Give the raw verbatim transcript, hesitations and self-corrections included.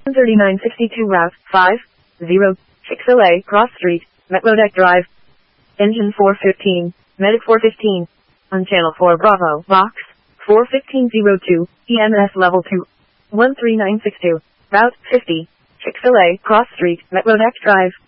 thirty-nine sixty-two Route five zero, Chick-fil-A, Cross Street, Metrodeck Drive. Engine four fifteen, Medic four fifteen. On Channel four Bravo, Box four fifteen oh two, E M S Level two, one three nine six two, Route fifty, Chick-fil-A, Cross Street, Metrodeck Drive.